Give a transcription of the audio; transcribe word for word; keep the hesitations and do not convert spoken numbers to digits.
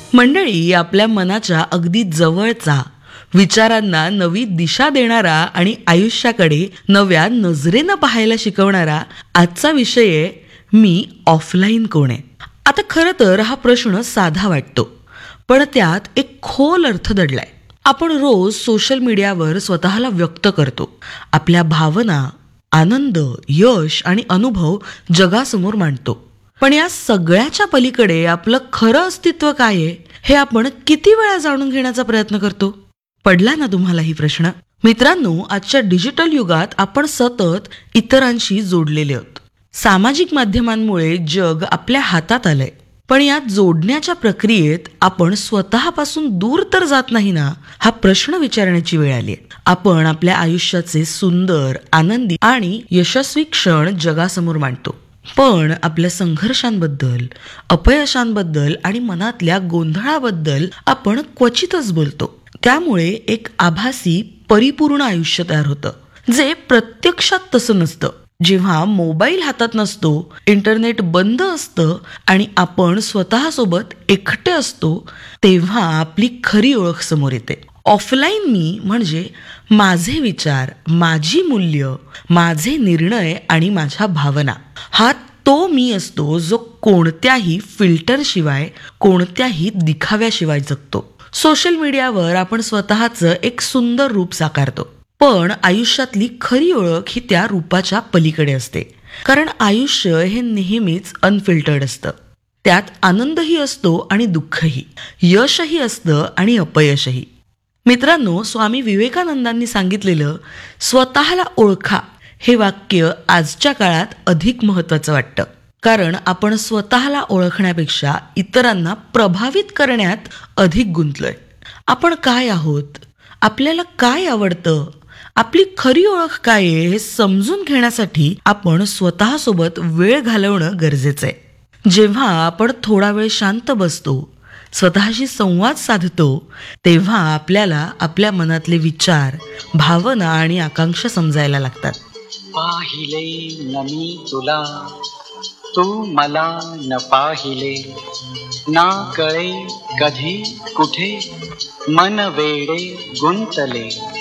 मंडळी, आपल्या मनाच्या अगदी जवळचा, विचारांना नवी दिशा देणारा आणि आयुष्याकडे नव्या नजरेनं पाहायला शिकवणारा आजचा विषय आहे, मी ऑफलाईन कोण आहे. आता खरं तर हा प्रश्न साधा वाटतो, पण त्यात एक खोल अर्थ दडलाय. आपण रोज सोशल मीडियावर स्वतःला व्यक्त करतो. आपल्या भावना, आनंद, यश आणि अनुभव जगासमोर मांडतो. पण या सगळ्याच्या पलीकडे आपलं खरं अस्तित्व काय आहे हे आपण किती वेळा जाणून घेण्याचा प्रयत्न करतो? पडला ना तुम्हाला ही प्रश्न? मित्रांनो, आजच्या डिजिटल युगात आपण सतत इतरांशी जोडलेले आहोत. सामाजिक माध्यमांमुळे जग आपल्या हातात आलंय, पण या जोडण्याच्या प्रक्रियेत आपण स्वतःपासून दूर तर जात नाही ना, हा प्रश्न विचारण्याची वेळ आली आहे. आपण आपल्या आयुष्याचे सुंदर, आनंदी आणि यशस्वी क्षण जगासमोर मांडतो, पण आपल्या संघर्षांबद्दल, अपयशांबद्दल आणि मनातल्या गोंधळाबद्दल आपण क्वचितच बोलतो. त्यामुळे एक आभासी परिपूर्ण आयुष्य तयार होतं, जे प्रत्यक्षात तसं नसतं. जेव्हा मोबाईल हातात नसतो, इंटरनेट बंद असतं आणि आपण स्वतःसोबत एकटे असतो, तेव्हा आपली खरी ओळख समोर येते. ऑफलाईन मी म्हणजे माझे विचार, माझी मूल्य, माझे निर्णय आणि माझ्या भावना. हा तो मी असतो जो कोणत्याही फिल्टरशिवाय, कोणत्याही दिखाव्याशिवाय जगतो. सोशल मीडियावर आपण स्वतःचं एक सुंदर रूप साकारतो, पण आयुष्यातली खरी ओळख ही त्या रूपाच्या पलीकडे असते. कारण आयुष्य हे नेहमीच अनफिल्टर्ड असतं. त्यात आनंदही असतो आणि दुःखही, यशही असतं आणि अपयशही. मित्रांनो, स्वामी विवेकानंदांनी सांगितलेलं स्वतःला ओळखा हे वाक्य आजच्या काळात अधिक महत्त्वाचं वाटतं. कारण आपण स्वतःला ओळखण्यापेक्षा इतरांना प्रभावित करण्यात अधिक गुंतलोय. आपण काय आहोत, आपल्याला काय आवडतं, आपली खरी ओळख काय आहे हे समजून घेण्यासाठी आपण स्वतःसोबत वेळ घालवणं गरजेचं आहे. जेव्हा आपण थोडा वेळ शांत बसतो, स्वतःशी संवाद साधतो, तेव्हा आपल्याला आपल्या मनातले विचार, भावना आणि आकांक्षा समजायला लागतात. पाहिले न मी तुला, तू मला न पाहिले, ना कळे कधी कुठे, मन वेडे गुंतले.